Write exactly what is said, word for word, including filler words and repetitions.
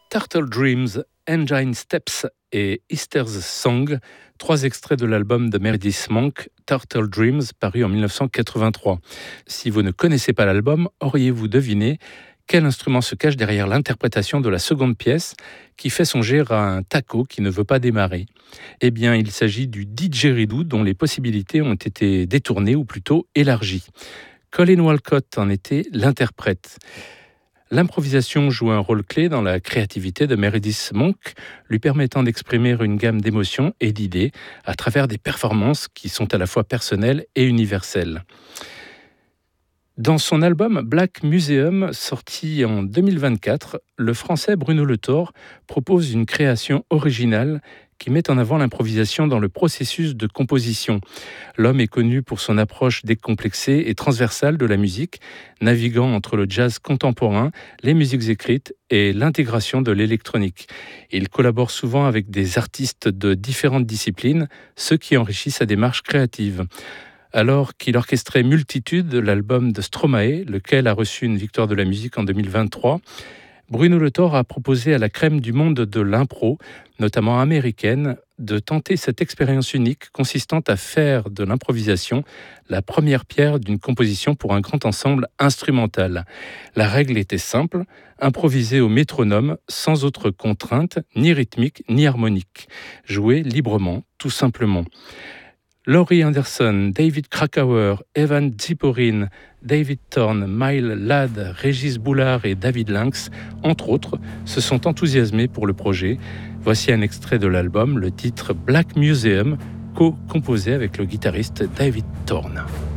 Turtle Dreams, Engine Steps et Easter's Song, trois extraits de l'album de Meredith Monk, Turtle Dreams, paru en dix-neuf cent quatre-vingt-trois. Si vous ne connaissez pas l'album, auriez-vous deviné quel instrument se cache derrière l'interprétation de la seconde pièce qui fait songer à un taco qui ne veut pas démarrer? Eh bien, il s'agit du didgeridoo dont les possibilités ont été détournées ou plutôt élargies. Colin Walcott en était l'interprète. L'improvisation joue un rôle clé dans la créativité de Meredith Monk, lui permettant d'exprimer une gamme d'émotions et d'idées à travers des performances qui sont à la fois personnelles et universelles. Dans son album Black Museum, sorti en deux mille vingt-quatre, le Français Bruno Le Thor propose une création originale qui met en avant l'improvisation dans le processus de composition. L'homme est connu pour son approche décomplexée et transversale de la musique, naviguant entre le jazz contemporain, les musiques écrites et l'intégration de l'électronique. Il collabore souvent avec des artistes de différentes disciplines, ce qui enrichit sa démarche créative. Alors qu'il orchestrait Multitude, l'album de Stromae, lequel a reçu une victoire de la musique en deux mille vingt-trois, Bruno Le Thor a proposé à la crème du monde de l'impro, notamment américaine, de tenter cette expérience unique consistant à faire de l'improvisation la première pierre d'une composition pour un grand ensemble instrumental. La règle était simple, improviser au métronome sans autre contrainte, ni rythmique ni harmonique. Jouer librement, tout simplement. Laurie Anderson, David Krakauer, Evan Ziporyn, David Thorne, Mile Ladd, Régis Boulard et David Lynx, entre autres, se sont enthousiasmés pour le projet. Voici un extrait de l'album, le titre Black Museum, co-composé avec le guitariste David Thorne.